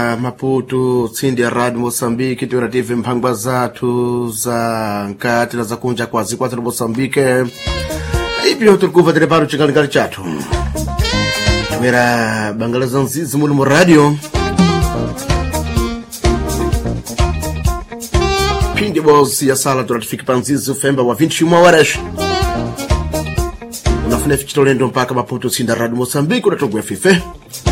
Maputo, tsindi ya Radio Moçambique, tirative mphangwa zathu za nkati na za kunja kwa zikwati na Moçambique. Ipyo tulikuva teleparo chikalikali chathu. Tumera bangalaza nzizi muli mu radio. Pindi bosi ya sala turafiki panzizi ufemba wa 21 horas. Unafune fichitolendo mpaka Maputo, tsindi ya Radio Moçambique, unatogwa fife.